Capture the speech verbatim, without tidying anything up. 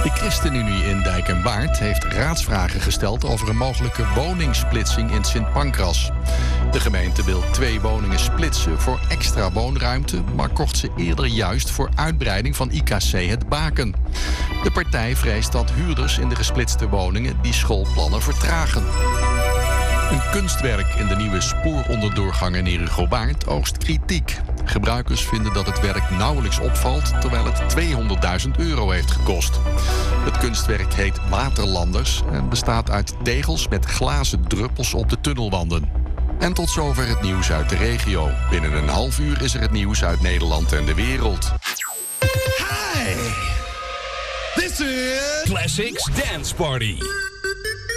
De ChristenUnie in Dijk en Waard heeft raadsvragen gesteld over een mogelijke woningsplitsing in Sint Pancras. De gemeente wil twee woningen splitsen voor extra woonruimte, maar kocht ze eerder juist voor uitbreiding van I K C Het Baken. De partij vreest dat huurders in de gesplitste woningen die schoolplannen vertragen. Een kunstwerk in de nieuwe spooronderdorgang in Herugowaard oogst kritiek. Gebruikers vinden dat het werk nauwelijks opvalt, terwijl het tweehonderdduizend euro heeft gekost. Het kunstwerk heet Waterlanders en bestaat uit tegels met glazen druppels op de tunnelwanden. En tot zover het nieuws uit de regio. Binnen een half uur is er het nieuws uit Nederland en de wereld. Hi! This is Classics Dance Party.